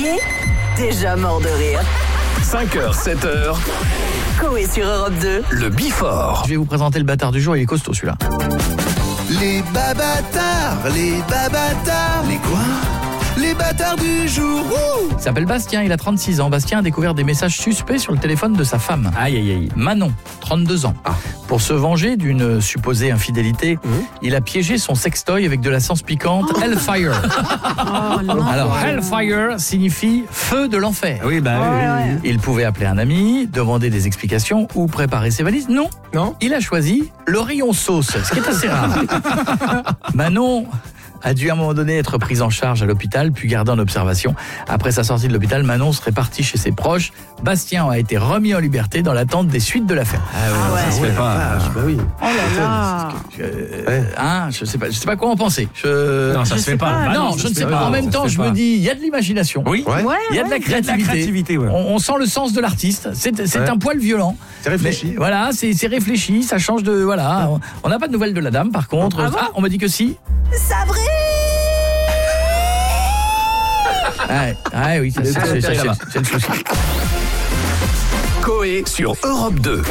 réveillé? Déjà mort de rire. 5h, 7h, Coé sur Europe 2. le Before. Je vais vous présenter le bâtard du jour, il est costaud celui-là. Les babatards, les babatards. Les quoi? Les bâtards du jour. Il s'appelle Bastien, il a 36 ans. Bastien a découvert des messages suspects sur le téléphone de sa femme. Aïe, aïe, aïe. Manon, 32 ans. Pour se venger d'une supposée infidélité, il a piégé son sextoy avec de la sauce piquante Hellfire. Alors, Hellfire signifie feu de l'enfer. Oui, bah oui. Il pouvait appeler un ami, demander des explications ou préparer ses valises. Non, il a choisi le rayon sauce, ce qui est assez rare. Manon a dû à un moment donné être prise en charge à l'hôpital, puis gardée en observation. Après sa sortie de l'hôpital, Manon serait partie chez ses proches. Bastien a été remis en liberté dans l'attente des suites de l'affaire. Ça se fait pas. Bah oui. Je sais pas quoi en penser. Non, ça se fait pas. Bah non, je ne sais pas. En même temps, je me dis, il y a de l'imagination. Oui, Il y a de la créativité. ouais. On sent le sens de l'artiste. C'est un poil violent. C'est réfléchi. Mais voilà, c'est réfléchi. Ça change de voilà. On n'a pas de nouvelles de la dame, par contre. On m'a dit que si. Ça brille! Oui, c'est le souci. Coé sur Europe 2.